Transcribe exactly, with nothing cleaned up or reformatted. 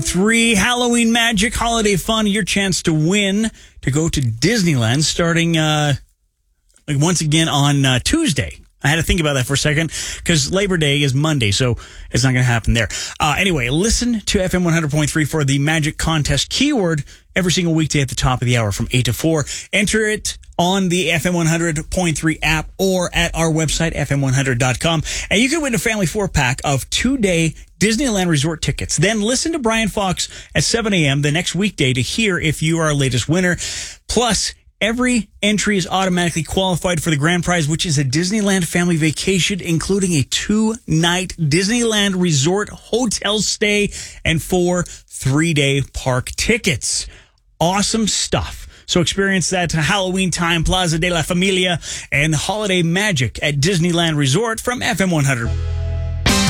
Three Halloween Magic Holiday Fun. Your chance to win to go to Disneyland starting uh, once again on uh, Tuesday. I had to think about that for a second because Labor Day is Monday, so it's not going to happen there. Uh, anyway, listen to F M one hundred point three for the Magic Contest keyword every single weekday at the top of the hour from eight to four. Enter it on the F M one hundred point three app or at our website, F M one hundred dot com. And you can win a family four-pack of two-day Disneyland Resort tickets. Then listen to Brian Fox at seven a.m. the next weekday to hear if you are our latest winner. Plus, every entry is automatically qualified for the grand prize, which is a Disneyland family vacation, including a two-night Disneyland Resort hotel stay and four three-day park tickets. Awesome stuff. So experience that Halloween time, Plaza de la Familia, and holiday magic at Disneyland Resort from F M one hundred.